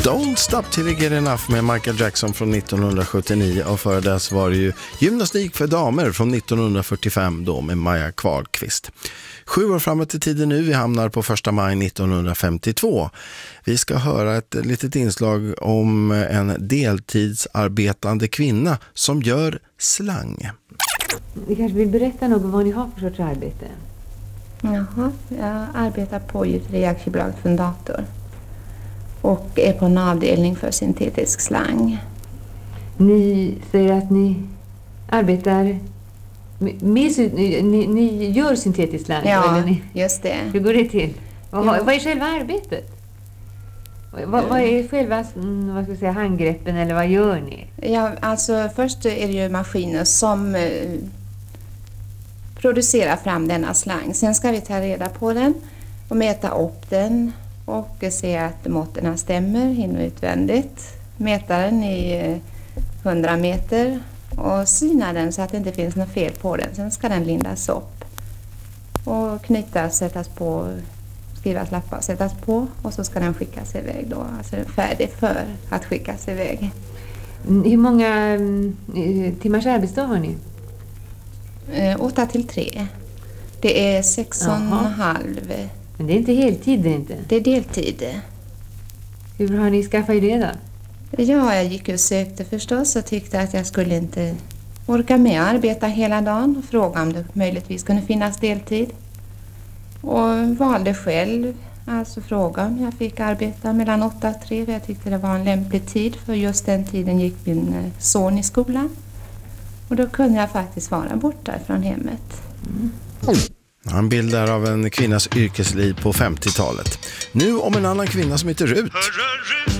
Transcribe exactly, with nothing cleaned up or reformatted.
Don't Stop Till You Get Enough med Michael Jackson från nittonhundrasjuttionio, och före dess var det ju Gymnastik för damer från nittonhundrafyrtiofem då med Maja Kvalqvist. Sju år framåt i tiden nu, vi hamnar på första maj nittonhundrafemtiotvå. Vi ska höra ett litet inslag om en deltidsarbetande kvinna som gör slang. Ni kanske vill berätta något om vad ni har för sorts arbete? Jaha, jag arbetar på Gjuteriaktiebolaget Fundator och är på en avdelning för syntetisk slang. Ni säger att ni arbetar med, med ni, ni gör syntetisk slang? Ja, eller ni, just det. hur går det till? Vad, Ja. vad är själva arbetet? Vad, vad är själva mm, vad ska jag säga, handgreppen, eller vad gör ni? Ja, alltså först är det ju maskiner som eh, producerar fram denna slang. Sen ska vi ta reda på den och mäta upp den och se att måtterna stämmer in och utvändigt. Mäta den i eh, hundra meter och syna den så att det inte finns något fel på den. Sen ska den lindas upp och knytas, sättas på, skrivas lappar, sättas på, och så ska den skickas iväg då. Alltså den är färdig för att skickas iväg. Hur många mm, timmars arbetsdag har ni? Eh, åtta till tre. Det är sex och en halv. Men det är inte heltid, det är inte? Det är deltid. Hur har ni skaffat er det då? Ja, jag gick och sökte förstås och tyckte att jag skulle inte orka med att arbeta hela dagen och fråga om det möjligtvis kunde finnas deltid. Och valde själv, alltså fråga om jag fick arbeta mellan åtta och tre. Jag tyckte det var en lämplig tid, för just den tiden gick min son i skolan. Och då kunde jag faktiskt vara borta från hemmet. Mm. En bild där av en kvinnas yrkesliv på femtiotalet. Nu om en annan kvinna som heter Rut.